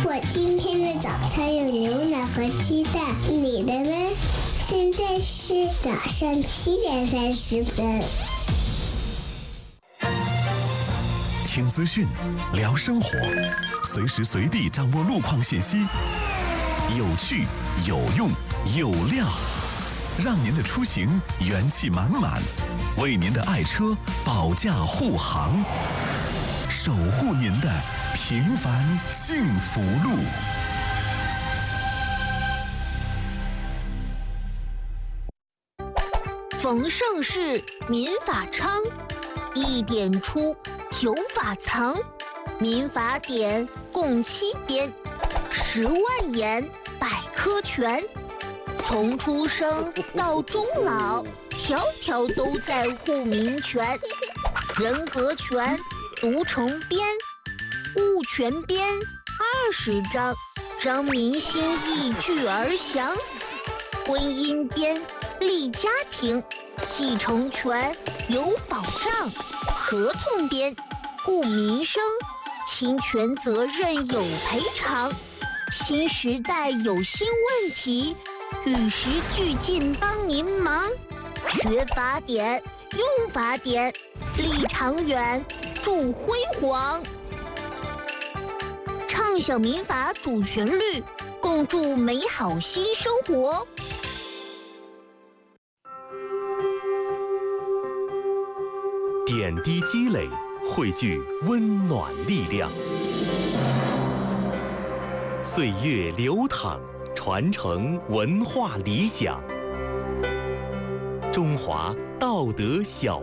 我今天的早餐有牛奶和鸡蛋，你的呢？现在是早上7:30。 听资讯，聊生活，随时随地掌握路况信息，有趣、有用、有料，让您的出行元气满满，为您的爱车保驾护航，守护您的平凡幸福路。 逢盛世，民法昌；1点出，9法藏。民法典共7编，10万言百科全。从出生到终老，条条都在护民权。人格权读成编，物权编20章，让民心意聚而详。婚姻编立家庭，继承权有保障。合同编顾民生，侵权责任有赔偿。新时代有新问题，与时俱进帮您忙。学法典，用法典，立长远，助辉煌。畅享民法主旋律，共筑美好新生活。 点滴积累，汇聚温暖力量。岁月流淌，传承文化理想。中华道德小